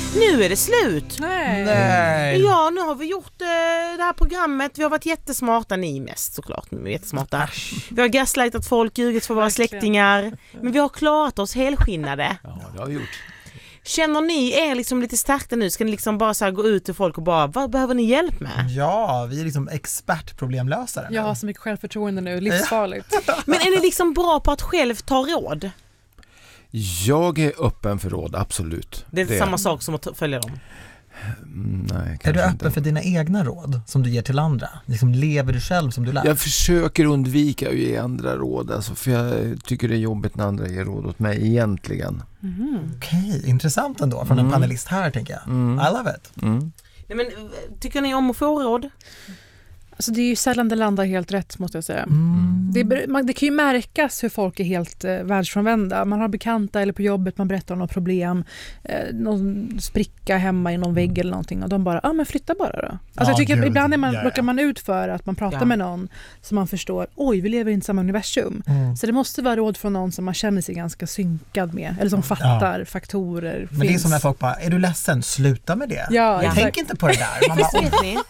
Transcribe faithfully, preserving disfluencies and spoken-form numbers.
Nu är det slut. Nej. Nej. Ja, nu har vi gjort eh, det här programmet. Vi har varit jättesmarta, ni mest såklart. Vi är jättesmarta. Vi har gaslightat folk, ljugit för våra Verkligen. släktingar. Men vi har klarat oss helskinnade. Ja, det har vi gjort. Känner ni er liksom lite stärkta nu? Ska ni liksom bara så här gå ut till folk och bara, vad behöver ni hjälp med? Ja, vi är liksom expertproblemlösare. Jag har så mycket självförtroende nu, livsfarligt. Men är ni liksom bra på att själv ta råd? Jag är öppen för råd, absolut. Det är det samma sak som att t- följa dem. Mm, nej, Är du öppen inte. för dina egna råd som du ger till andra? Liksom lever du själv som du lär? Jag försöker undvika att ge andra råd, alltså, för jag tycker det är jobbigt när andra ger råd åt mig egentligen. Mm. Okej, intressant ändå från Mm. en panelist här, tänker jag. Mm. I love it. Mm. Nej, men, tycker ni om att få råd? Alltså det är ju sällan det landar helt rätt, måste jag säga. Mm. Det, är- man, det kan ju märkas hur folk är helt eh, världsfrånvända. Man har bekanta eller på jobbet, man berättar om något problem, eh, någon spricka hemma i någon vägg eller någonting, och de bara, ja ah, men flytta bara då. Alltså Ja, jag tycker gud. att ibland är man, Ja, ja. råkar man ut för att man pratar Ja. med någon som man förstår, oj vi lever i samma universum. Mm. Så det måste vara råd från någon som man känner sig ganska synkad med, eller som fattar faktorer. Men det är finns. som när folk bara, är du ledsen? Sluta med det. Ja, Ja. Tänk inte på det där. Man bara, Vet ni?